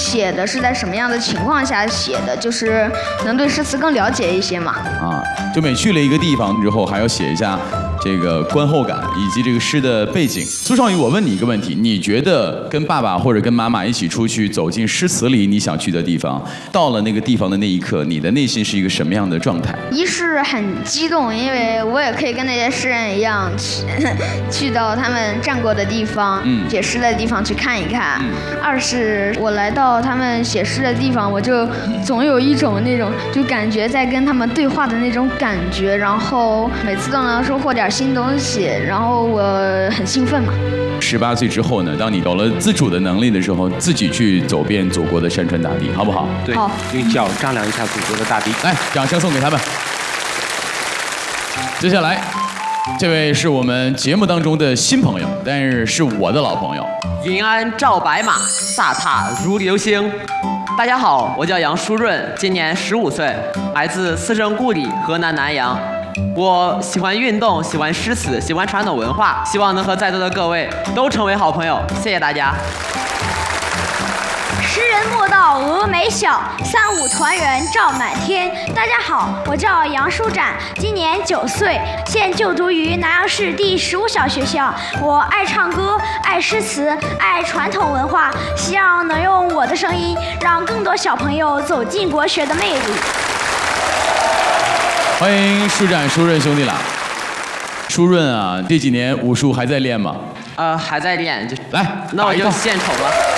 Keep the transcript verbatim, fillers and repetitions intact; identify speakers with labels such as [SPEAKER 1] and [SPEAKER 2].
[SPEAKER 1] 写的是在什么样的情况下写的，就是能对诗词更了解一些嘛。
[SPEAKER 2] 啊，就每去了一个地方之后，还要写一下这个观后感以及这个诗的背景。苏少宇，我问你一个问题，你觉得跟爸爸或者跟妈妈一起出去走进诗词里你想去的地方，到了那个地方的那一刻，你的内心是一个什么样的状态？
[SPEAKER 1] 一是很激动，因为我也可以跟那些诗人一样去去到他们站过的地方，嗯，写诗的地方去看一看。嗯、二是我来到他们写诗的地方，我就总有一种那种就感觉在跟他们对话的那种感觉，然后每次都能收获点新东西，然后我很兴奋嘛。
[SPEAKER 2] 十八岁之后呢，当你有了自主的能力的时候，自己去走遍祖国的山川大地，好不好？
[SPEAKER 3] 对，用脚丈量一下祖国的大地。
[SPEAKER 2] 来，掌声送给他们。接下来，这位是我们节目当中的新朋友，但是是我的老朋友。
[SPEAKER 4] 云安照白马，飒沓如流星。大家好，我叫杨舒润，今年十五岁，来自四圣故里河南南阳。我喜欢运动，喜欢诗词，喜欢传统文化，希望能和在座的各位都成为好朋友。谢谢大家。
[SPEAKER 5] 诗人莫道峨眉晓，三五团圆照满天。大家好，我叫杨舒展，今年九岁，现就读于南阳市第十五小学校。我爱唱歌，爱诗词，爱传统文化，希望能用我的声音，让更多小朋友走进国学的魅力。
[SPEAKER 2] 欢迎舒展、舒润兄弟俩。舒润啊，这几年武术还在练吗？
[SPEAKER 4] 呃，还在练，就
[SPEAKER 2] 来，
[SPEAKER 4] 那我就献丑了。